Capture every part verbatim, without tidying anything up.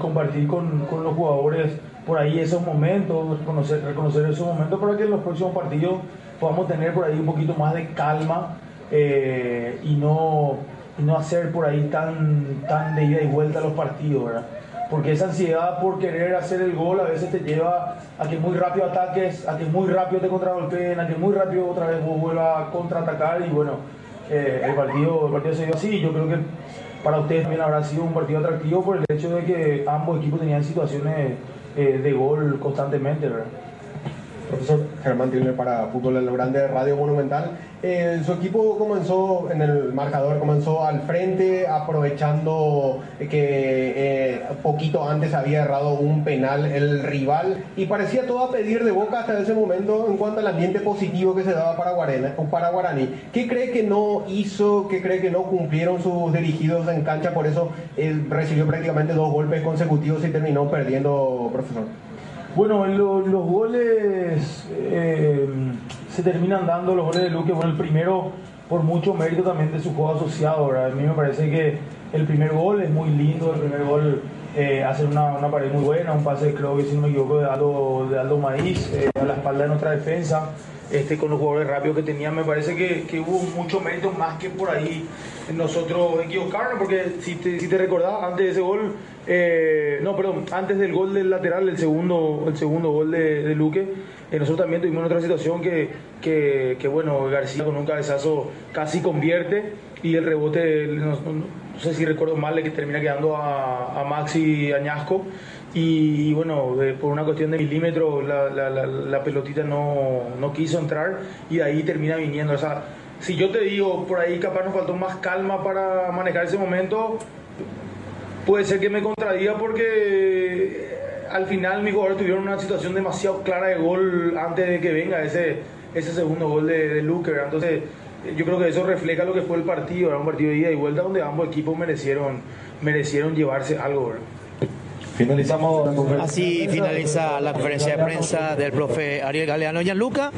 compartir con, con los jugadores por ahí esos momentos, reconocer, reconocer esos momentos para que en los próximos partidos podamos tener por ahí un poquito más de calma eh, y, no, y no hacer por ahí tan, tan de ida y vuelta los partidos, ¿verdad? Porque esa ansiedad por querer hacer el gol a veces te lleva a que muy rápido ataques, a que muy rápido te contragolpeen, a que muy rápido otra vez vos vuelvas a contraatacar y bueno, eh, el, partido, el partido se dio así. Yo creo que para ustedes también habrá sido un partido atractivo por el hecho de que ambos equipos tenían situaciones eh, de gol constantemente, ¿verdad? Profesor Germán Tilner para Fútbol en lo Grande de Radio Monumental. Eh, su equipo comenzó en el marcador, comenzó al frente, aprovechando que eh, poquito antes había errado un penal el rival y parecía todo a pedir de boca hasta ese momento en cuanto al ambiente positivo que se daba para, Guarena, para Guaraní. ¿Qué cree que no hizo, qué cree que no cumplieron sus dirigidos en cancha? Por eso él recibió prácticamente dos golpes consecutivos y terminó perdiendo, profesor. Bueno, lo, los goles eh, se terminan dando, los goles de Luque. Bueno, el primero por mucho mérito también de su juego asociado, ¿verdad? A mí me parece que el primer gol es muy lindo, el primer gol eh, hace una, una pared muy buena, un pase, creo que si no me equivoco, de Aldo, de Aldo Maíz eh, a la espalda de nuestra defensa. Este, con los jugadores rápidos que tenían, me parece que, que hubo mucho mérito más que por ahí nosotros equivocarnos, porque si te, si te recordás, antes de ese gol, eh, no, perdón, antes del gol del lateral, el segundo, el segundo gol de, de Luque, eh, nosotros también tuvimos otra situación que, que, que, bueno, García con un cabezazo casi convierte y el rebote, no, no, no sé si recuerdo mal, le que termina quedando a, a Maxi Añasco. Y, y bueno, eh, por una cuestión de milímetros la, la, la, la pelotita no, no quiso entrar y ahí termina viniendo. O sea, si yo te digo, por ahí capaz nos faltó más calma para manejar ese momento, puede ser que me contradiga porque al final mis jugadores tuvieron una situación demasiado clara de gol antes de que venga ese, ese segundo gol de, de Luque, ¿verdad? Entonces yo creo que eso refleja lo que fue el partido, era un partido de ida y vuelta donde ambos equipos merecieron, merecieron llevarse algo, ¿verdad? Finalizamos. Así finaliza la conferencia de prensa del profe Ariel Galeano Gianluca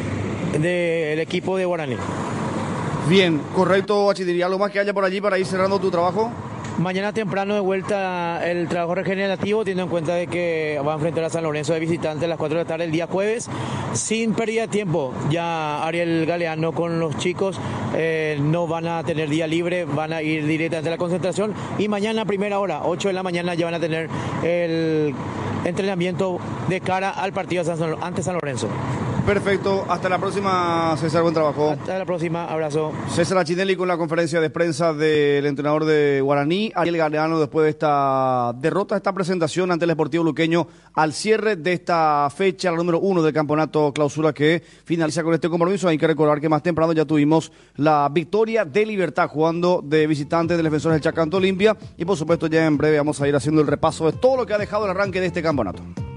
del equipo de Guaraní. Bien, correcto, Bachillería. ¿Algo más que haya por allí para ir cerrando tu trabajo? Mañana temprano de vuelta el trabajo regenerativo, teniendo en cuenta de que va a enfrentar a San Lorenzo de visitante a las cuatro de la tarde el día jueves. Sin pérdida de tiempo, ya Ariel Galeano con los chicos eh, no van a tener día libre, van a ir directamente a la concentración y mañana a primera hora, ocho de la mañana, ya van a tener el entrenamiento de cara al partido ante San Lorenzo. Perfecto, hasta la próxima, César, buen trabajo. Hasta la próxima, abrazo. César Achinelli con la conferencia de prensa del entrenador de Guaraní, Ariel Galeano, después de esta derrota, esta presentación ante el Sportivo Luqueño al cierre de esta fecha, la número uno del campeonato clausura que finaliza con este compromiso. Hay que recordar que más temprano ya tuvimos la victoria de Libertad jugando de visitante de Defensores del Chacanto Olimpia y por supuesto ya en breve vamos a ir haciendo el repaso de todo lo que ha dejado el arranque de este campeonato.